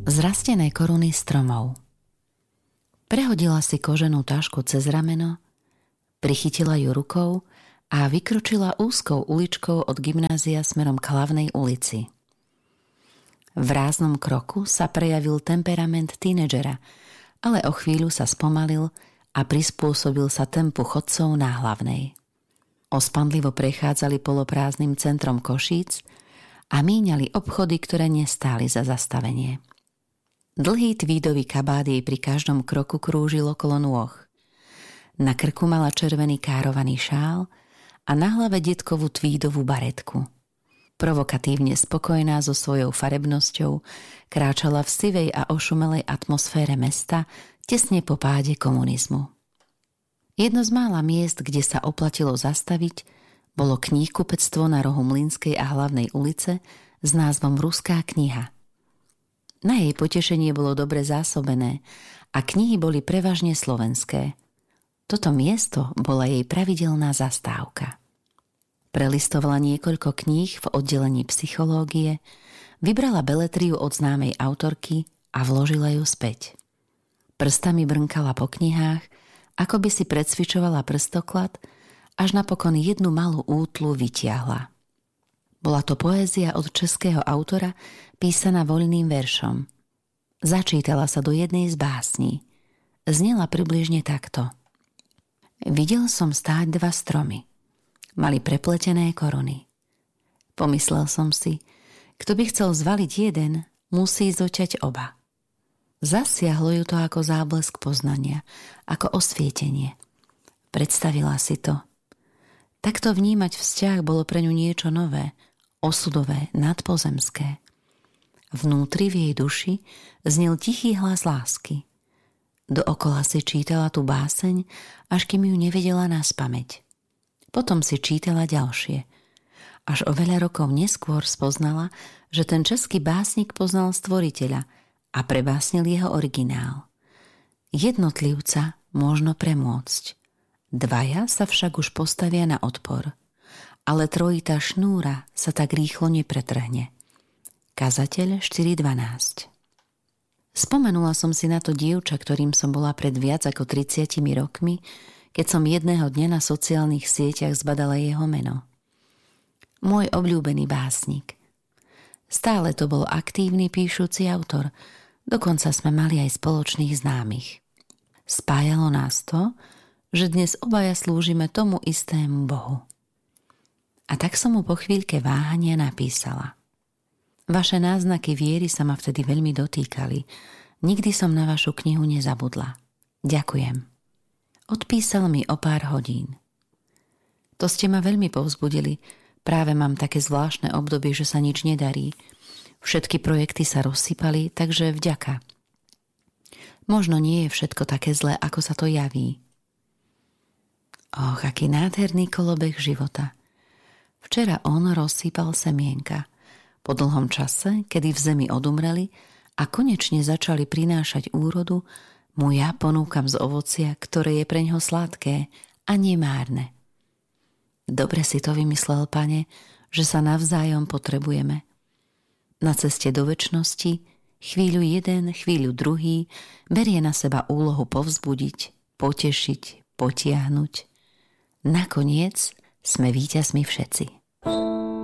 Zrastené koruny stromov. Prehodila si koženú tašku cez rameno, prichytila ju rukou a vykročila úzkou uličkou od gymnázia smerom k hlavnej ulici. V ráznom kroku sa prejavil temperament tínedžera, ale o chvíľu sa spomalil a prispôsobil sa tempu chodcov na hlavnej. Ospanlivo prechádzali poloprázdnym centrom Košíc a míňali obchody, ktoré nestáli za zastavenie. Dlhý tweedový kabát jej pri každom kroku krúžil okolo nôh. Na krku mala červený károvaný šál a na hlave detkovú tweedovú baretku. Provokatívne spokojná so svojou farebnosťou kráčala v sivej a ošumelej atmosfére mesta tesne po páde komunizmu. Jedno z mála miest, kde sa oplatilo zastaviť, bolo kníhkupectvo na rohu Mlynskej a Hlavnej ulice s názvom Ruská kniha. Na jej potešenie bolo dobre zásobené a knihy boli prevažne slovenské. Toto miesto bola jej pravidelná zastávka. Prelistovala niekoľko kníh v oddelení psychológie, vybrala beletriu od známej autorky a vložila ju späť. Prstami brnkala po knihách, ako by si precvičovala prstoklad, až napokon jednu malú útlu vytiahla. Bola to poézia od českého autora, písaná voľným veršom. Začítala sa do jednej z básní. Znela približne takto. Videl som stáť dva stromy. Mali prepletené koruny. Pomyslel som si, kto by chcel zvaliť jeden, musí zoťať oba. Zasiahlo ju to ako záblesk poznania, ako osvietenie. Predstavila si to. Takto vnímať vzťah bolo pre ňu niečo nové, osudové, nadpozemské. Vnútri v jej duši znel tichý hlas lásky. Dookola si čítala tú báseň, až kým ju nevedela naspamäť. Potom si čítala ďalšie. Až o veľa rokov neskôr spoznala, že ten český básnik poznal stvoriteľa a prebásnil jeho originál. Jednotlivca možno premôcť. Dvaja sa však už postavia na odpor. Ale trojitá šnúra sa tak rýchlo nepretrhne. Kazateľ 4.12. Spomenula som si na to dievča, ktorým som bola pred viac ako 30 rokmi, keď som jedného dňa na sociálnych sieťach zbadala jeho meno. Môj obľúbený básnik. Stále to bol aktívny píšuci autor, dokonca sme mali aj spoločných známych. Spájalo nás to, že dnes obaja slúžime tomu istému Bohu. A tak som mu po chvíľke váhania napísala. Vaše náznaky viery sa ma vtedy veľmi dotýkali. Nikdy som na vašu knihu nezabudla. Ďakujem. Odpísal mi o pár hodín. To ste ma veľmi povzbudili. Práve mám také zvláštne obdobie, že sa nič nedarí. Všetky projekty sa rozsypali, takže vďaka. Možno nie je všetko také zlé, ako sa to javí. Och, aký nádherný kolobeh života. Včera on rozsýpal semienka. Po dlhom čase, kedy v zemi odumreli a konečne začali prinášať úrodu, mu ja ponúkam z ovocia, ktoré je preňho sladké a nemárne. Dobre si to vymyslel, Pane, že sa navzájom potrebujeme. Na ceste do večnosti chvíľu jeden, chvíľu druhý berie na seba úlohu povzbudiť, potešiť, potiahnuť. Nakoniec sme víťazmi všetci.